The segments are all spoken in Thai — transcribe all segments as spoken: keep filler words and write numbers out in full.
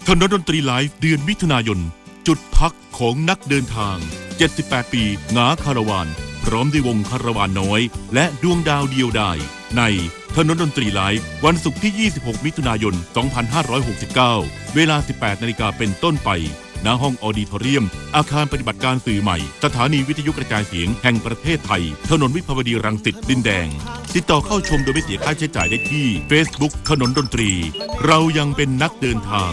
ถนนดนตรีไลฟ์เดือนมิถุนายนจุดพักของนักเดินทางเจ็ดสิบแปดปีงาคาราวานพร้อมด้วยวงคาราวานน้อยและดวงดาวเดียวดายในถนนดนตรีไลฟ์วันศุกร์ที่ยี่สิบหกมิถุนายนสองพันห้าร้อยหกสิบเก้าเวลา สิบแปดนาฬิกาเป็นต้นไปณห้องออดิทอเรียมอาคารปฏิบัติการสื่อใหม่สถานีวิทยุกระจายเสียงแห่งประเทศไทยถนนวิภาวดีรังสิตดินแดงติดต่อเข้าชมโดยไม่เสียค่าใช้จ่ายได้ที่ Facebook ถนนดนตรีเรายังเป็นนักเดินทาง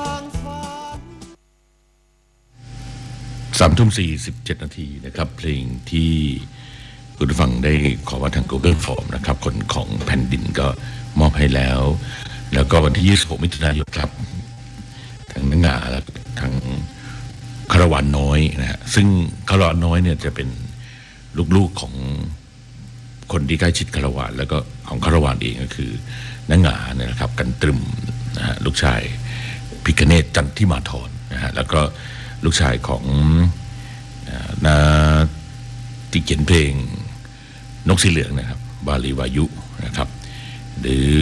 สามทุ่มสี่สิบเจ็ดนาทีนะครับเพลงที่คุณผู้ฟังได้ขอว่าทาง Google Form นะครับคนของแผ่นดินก็มอบให้แล้วแล้วก็วันที่ยี่สิบหกมิถุนายนครับทางนังงาและทางคาราวานน้อยนะฮะซึ่งคาราวานน้อยเนี่ยจะเป็นลูกๆของคนที่ใกล้ชิดคาราวานแล้วก็ของคาราวานเองก็คือนังงาเนี่ยนะครับกันตรึมนะฮะลูกชายพิคเนตจันทิมาธรนะฮะแล้วก็ลูกชายของนาที่เขียนเพลงนกสีเหลืองนะครับบาลีวายุนะครับหรือ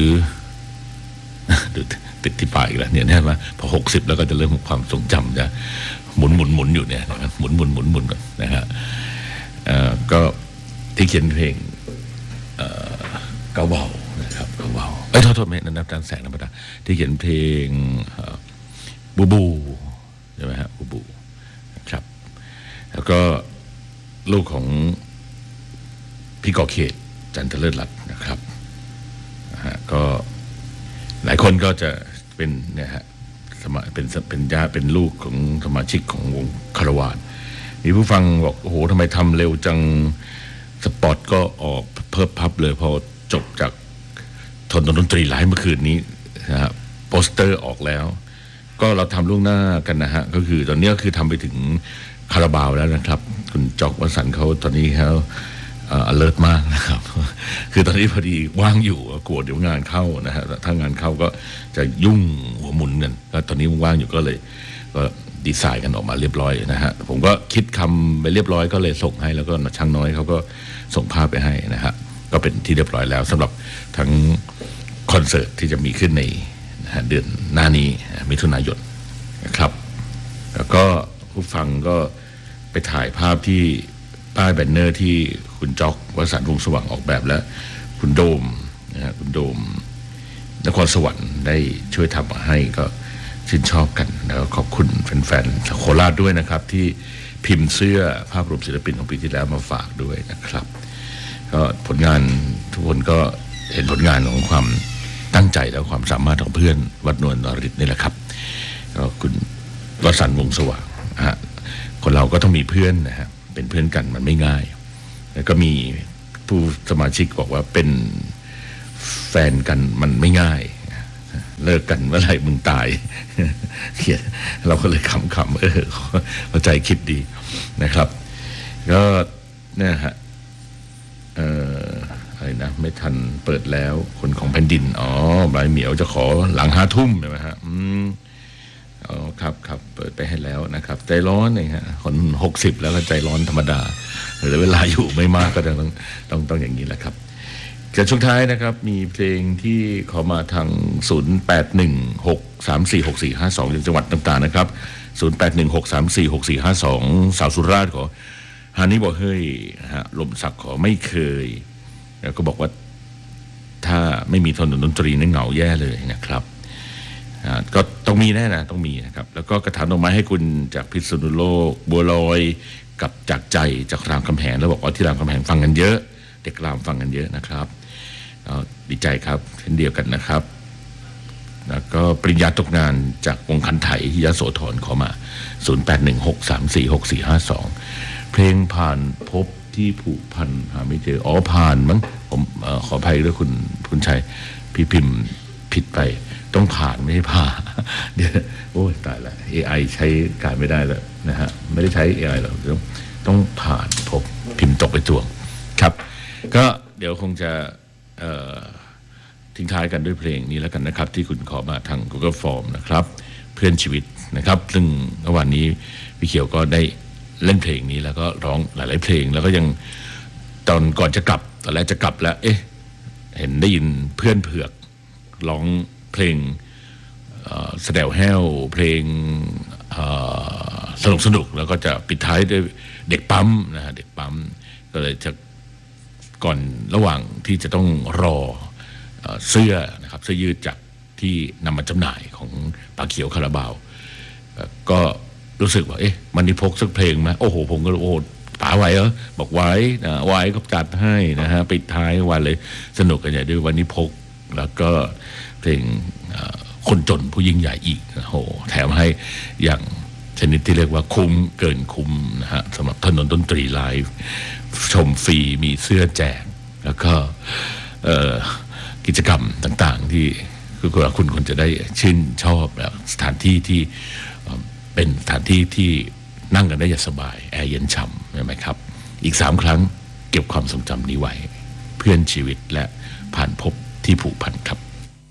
ติดที่ปลายอีกแล้วเนี่ยนะว่าพอหกสิบแล้วก็จะเริ่มความทรงจำจะหมุนหมุนหมุนอยู่เนี่ยนะครับหมุนหมุนหมุนหมุนก่อนนะฮะก็ที่เขียนเพลงเกาเบานะครับเกาเบาเอ้ยโทษโทษไม่นับนับแสงธรรมดาที่เขียนเพลงบูบูใช่ไหมฮะบูบูครับแล้วก็ลูกของพี่ก่อเขตจันทเลิศรัตน์นะครับนะฮะก็หลายคนก็จะเป็นเนี่ยฮะสมาเป็นเป็นญาเป็นลูกของสมาชิกของวงคาราวานมีผู้ฟังบอกโอ้โหทำไมทำเร็วจังสปอตก็ออกเพิ่มพับเลยพอจบจากทนดนตรีไลฟ์เมื่อคืนนี้นะฮะโปสเตอร์ออกแล้วก็เราทำล่วงหน้ากันนะฮะก็คือตอนนี้ก็คือทำไปถึงคาราบาวแล้วนะครับคุณจอกวสันต์เขาตอนนี้เขาเอ่อ alert มากนะครับคือตอนนี้พอดีว่างอยู่กลัวเดี๋ยวงานเข้านะฮะถ้างานเข้าก็จะยุ่งหัวหมุนกันแล้วตอนนี้ว่างอยู่ก็เลยก็ดีไซน์กันออกมาเรียบร้อยนะฮะผมก็คิดคำไปเรียบร้อยก็เลยส่งให้แล้วก็ช่างน้อยเขาก็ส่งภาพไปให้นะฮะก็เป็นที่เรียบร้อยแล้วสำหรับทั้งคอนเสิร์ตที่จะมีขึ้นในเดือนหน้านี้มิถุนายนนะครับแล้วก็ผู้ฟังก็ไปถ่ายภาพที่ป้ายแบนเนอร์ที่คุณจ๊อกวสันต์วงศ์สว่างออกแบบและคุณโดมนะฮะคุณโดมนครสวรรค์ได้ช่วยทำมาให้ก็ชื่นชอบกันแล้วขอบคุณแฟนๆโคราชด้วยนะครับที่พิมพ์เสื้อภาพรวมศิลปินของปีที่แล้วมาฝากด้วยนะครับก็ผลงานทุกคนก็เห็นผลงานของความตั้งใจและความสามารถของเพื่อนวัดนวลนฤทธิ์นี่แหละครับก็คุณวสันต์วงศ์สว่างฮะคนเราก็ต้องมีเพื่อนนะฮะเป็นเพื่อนกันมันไม่ง่ายแล้วก็มีผู้สมาชิกบอกว่าเป็นแฟนกันมันไม่ง่ายเลิกกันเมื่อไหร่มึงตายเขียนเราก็เลยขำๆเออเข้าใจคิดดีนะครับก็เนี่ยฮะเอ่ออะไรนะไม่ทันเปิดแล้วคนของแผ่นดินอ๋อใบเหมียวจะขอหลังห้าทุ่มใช่ไหมฮะอืมอ๋อครับครับเปิดไปให้แล้วนะครับใจร้อนเองฮะคนหกสิบแล้วก็ใจร้อนธรรมดาเหลือเวลาอยู่ไม่มากก็ต้องต้องต้องอย่างนี้แหละครับเกิดช่วงท้ายนะครับมีเพลงที่ขอมาทางศูนย์ แปด หนึ่ง หก สาม สี่ หก สี่ ห้า สองจังหวัดต่างๆนะครับศูนย์ แปด หนึ่ง หก สาม สี่ หก สี่ ห้า สองสาวสุราษฎร์ขอฮานี่บอกเฮ้ยฮะลมสักขอไม่เคยแล้วก็บอกว่าถ้าไม่มีทนดนตรีนั่นเหงาแย่เลยนะครับก็ต้องมีแน่นะต้องมีนะครับแล้วก็กระถางดอกไม้ให้คุณจากพิษณุโลกบัวลอยกับจากใจจากรามคำแหงแล้วบอกว่าที่รามคำแหงฟังกันเยอะเด็กรามฟังกันเยอะนะครับดีใจครับเช่นเดียวกันนะครับแล้วก็ปริญญาตกงานจากวงคันไถยโสธรขอมาศูนย์ แปด หนึ่ง หก สาม สี่ หก สี่ ห้า สองเพลงผ่านพบที่ผูกพันหาไม่เจออ๋อผ่านมั้งผมเอ่อขออภัยด้วยคุณคุณชัยพี่พิมพ์ผิดไปต้องผ่านไม่ใช่ผ่าเดี๋ยวโอ้ยตายละ เอ ไอ ใช้การไม่ได้แล้วนะฮะไม่ได้ใช้ เอ ไอ หรอกต้องต้องผ่านพบพิมพ์ตกไปตวงครับก็เดี๋ยวคงจะเอ่อทิ้งท้ายกันด้วยเพลงนี้แล้วกันนะครับที่คุณขอมาทาง Google Form นะครับเพื่อนชีวิตนะครับซึ่งเมื่อวานนี้พี่เขียวก็ได้เล่นเพลงนี้แล้วก็ร้องหลายๆเพลงแล้วก็ยังตอนก่อนจะกลับตอนแรกจะกลับแล้วเอ๊ะเห็นได้ยินเพื่อนเผือกร้องเพลงแสดวแห้วเพลงสนุกสนุกแล้วก็จะปิดท้ายด้วยเด็กปั๊มนะฮะเด็กปั๊มก็เลยจะก่อนระหว่างที่จะต้องรอเสื้อนะครับเสื้อยืดจากที่นำมาจำหน่ายของปากเขียวคาราบาวก็รู้สึกว่าเอ๊ะมันนี่พกสักเพลงไหมโอ้โหผมก็โอ้ป๋าไหวเหรอบอกไหวนะไหวก็จัดให้นะฮะปิดท้ายวันเลยสนุกกันใหญ่ด้วยวันนี้พกแล้วก็เพลงคนจนผู้ยิ่งใหญ่อีกโอ้โหแถมให้อย่างชนิดที่เรียกว่าคุ้มเกินคุ้มนะฮะสำหรับถนนดนตรีไลฟ์ชมฟรีมีเสื้อแจกแล้วก็กิจกรรมต่างๆที่คือคุณคนจะได้ชื่นชอบแล้วสถานที่ที่เป็นสถานที่ที่นั่งกันได้อย่างสบายแอร์เย็นฉ่ำใช่ไหมครับอีกสามครั้งเก็บความทรงจำนี้ไว้เพื่อนชีวิตและผ่านพบที่ผูกพันครับ